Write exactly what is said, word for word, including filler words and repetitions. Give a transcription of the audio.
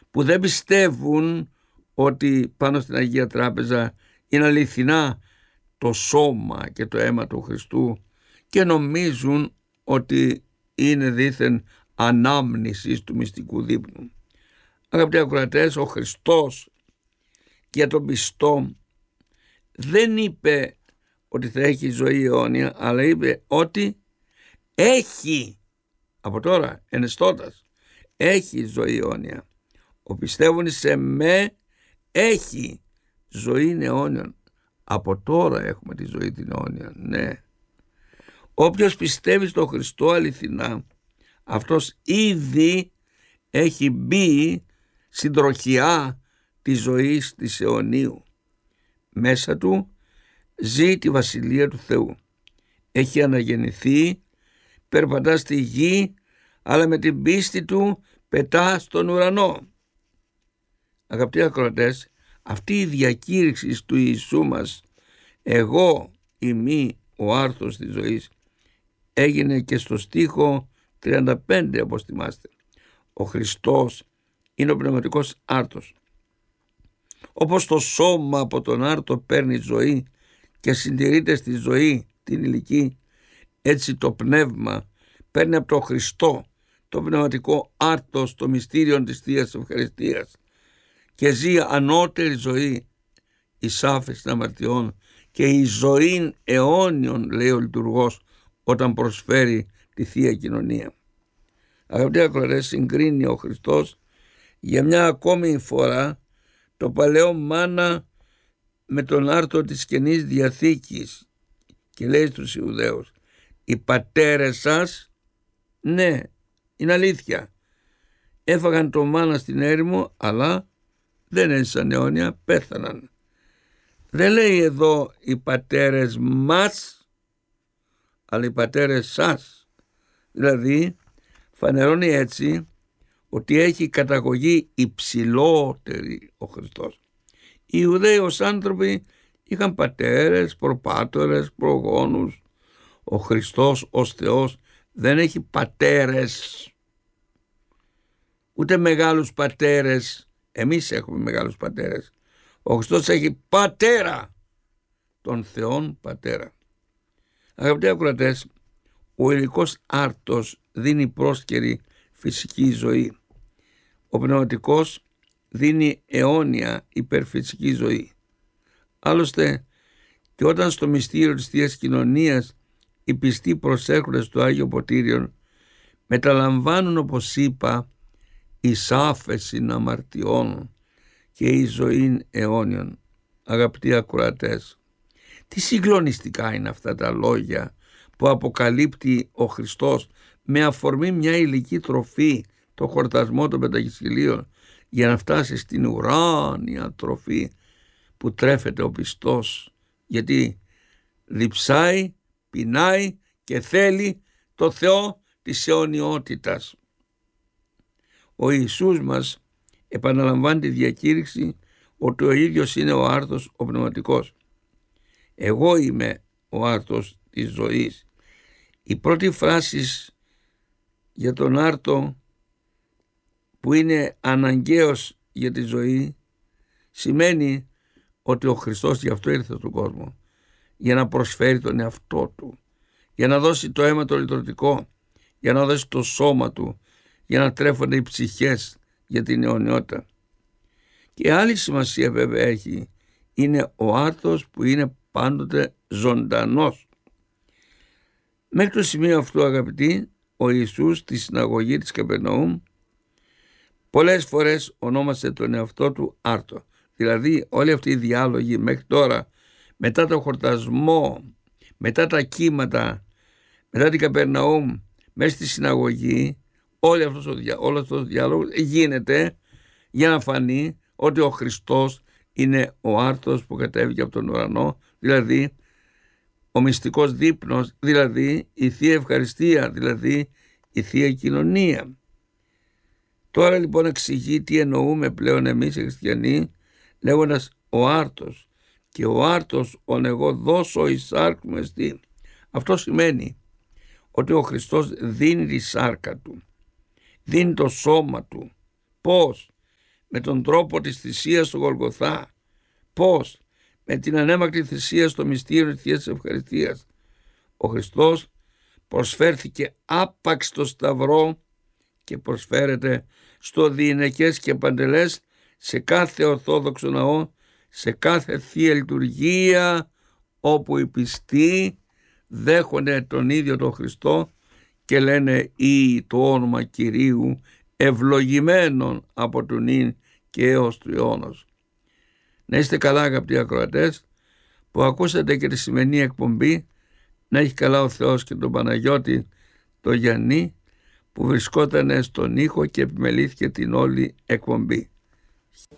που δεν πιστεύουν ότι πάνω στην Αγία Τράπεζα είναι αληθινά το σώμα και το αίμα του Χριστού και νομίζουν ότι είναι δήθεν ανάμνησης του μυστικού δείπνου. Αγαπητοί ακροατές, ο Χριστός για τον πιστό δεν είπε ότι θα έχει ζωή αιώνια, αλλά είπε ότι έχει, από τώρα ενεστώτας, έχει ζωή αιώνια. Ο πιστεύων σε με έχει ζωή αιώνιον. Από τώρα έχουμε τη ζωή την αιώνια, ναι. Όποιος πιστεύει στον Χριστό αληθινά, αυτός ήδη έχει μπει στην τροχιά της ζωής της αιωνίου. Μέσα του ζει τη Βασιλεία του Θεού. Έχει αναγεννηθεί, περπατά στη γη, αλλά με την πίστη του πετά στον ουρανό. Αγαπητοί ακροατές, αυτή η διακήρυξη του Ιησού μας, εγώ ημί ο άρθος της ζωής, έγινε και στο στίχο τριάντα πέντε, όπως θυμάστε. Ο Χριστός είναι ο πνευματικός άρτος. Όπως το σώμα από τον άρτο παίρνει ζωή και συντηρείται στη ζωή την ηλική, έτσι το πνεύμα παίρνει από τον Χριστό το πνευματικό άρτος, το μυστήριο της Θείας Ευχαριστίας και ζει ανώτερη ζωή εις άφεση των αμαρτιών και η ζωή αιώνιον, λέει ο λειτουργός, όταν προσφέρει τη Θεία Κοινωνία. Αγαπητοί ακροατές, συγκρίνει ο Χριστός για μια ακόμη φορά το παλαιό μάνα με τον άρτο της Καινής Διαθήκης και λέει στους Ιουδαίους, οι πατέρες σας, ναι, είναι αλήθεια, έφαγαν το μάνα στην έρημο, αλλά δεν έζησαν αιώνια, πέθαναν. Δεν λέει εδώ οι πατέρες μας, αλλά οι πατέρες σας. Δηλαδή φανερώνει έτσι ότι έχει καταγωγή υψηλότερη ο Χριστός. Οι Ιουδαίοι ως άνθρωποι είχαν πατέρες, προπάτορες, προγόνους. Ο Χριστός ως Θεός δεν έχει πατέρες, ούτε μεγάλους πατέρες. Εμείς έχουμε μεγάλους πατέρες. Ο Χριστός έχει πατέρα, τον Θεόν πατέρα. Αγαπητοί ακροατές, ο υλικός άρτος δίνει πρόσκαιρη φυσική ζωή. Ο πνευματικός δίνει αιώνια υπερφυσική ζωή. Άλλωστε, και όταν στο μυστήριο της Θείας Κοινωνίας οι πιστοί προσέρχονται στο Άγιο Ποτήριον, μεταλαμβάνουν, όπως είπα, εις άφεσιν αμαρτιών και η ζωή αιώνιον. Αγαπητοί ακροατές, τι συγκλονιστικά είναι αυτά τα λόγια που αποκαλύπτει ο Χριστός με αφορμή μια υλική τροφή, το χορτασμό των πεντακισχυλίων, για να φτάσει στην ουράνια τροφή που τρέφεται ο πιστός, γιατί διψάει, πεινάει και θέλει το Θεό της αιωνιότητας. Ο Ιησούς μας επαναλαμβάνει τη διακήρυξη ότι ο ίδιος είναι ο άρτος ο πνευματικός. Εγώ είμαι ο άρτος της ζωής. Η πρώτη φράση για τον άρτο που είναι αναγκαίος για τη ζωή σημαίνει ότι ο Χριστός γι' αυτό ήρθε στον κόσμο, για να προσφέρει τον εαυτό του, για να δώσει το αίμα το λυτρωτικό, για να δώσει το σώμα του, για να τρέφονται οι ψυχές για την αιωνιότητα. Και άλλη σημασία βέβαια έχει, είναι ο άρτος που είναι πάντοτε ζωντανός. Μέχρι το σημείο αυτό, αγαπητοί, ο Ιησούς στη συναγωγή της Καπερναούμ πολλές φορές ονόμασε τον εαυτό του άρτο. Δηλαδή όλοι αυτοί οι διάλογοι μέχρι τώρα, μετά το χορτασμό, μετά τα κύματα, μετά την Καπερναούμ, μέσα στη συναγωγή, όλο αυτός ο, διά, όλο αυτός ο διάλογος γίνεται για να φανεί ότι ο Χριστός είναι ο άρτος που κατέβηκε από τον ουρανό, δηλαδή ο μυστικός δείπνος, δηλαδή η Θεία Ευχαριστία, δηλαδή η Θεία Κοινωνία. Τώρα λοιπόν εξηγεί τι εννοούμε πλέον εμείς οι χριστιανοί, λέγοντας ο άρτος, και ο άρτος ον εγώ δώσω εις σάρκ μεστή. Αυτό σημαίνει ότι ο Χριστός δίνει τη σάρκα του, δίνει το σώμα του. Πώς? με τον τρόπο της θυσίας στο Γολγοθά. Πώς? Με την ανέμακτη θυσία στο μυστήριο της Θείας Ευχαριστίας. Ο Χριστός προσφέρθηκε άπαξ στο Σταυρό και προσφέρεται στο διηνεκές και παντελές, σε κάθε Ορθόδοξο ναό, σε κάθε Θεία Λειτουργία, όπου οι πιστοί δέχονται τον ίδιο τον Χριστό και λένε ή το όνομα Κυρίου ευλογημένον από τον ίν και έως του αιώνος. Να είστε καλά αγαπητοί ακροατές που ακούσατε και τη σημερινή εκπομπή. Να έχει καλά ο Θεός και τον Παναγιώτη το Γιάννη που βρισκόταν στον ήχο και επιμελήθηκε την όλη εκπομπή.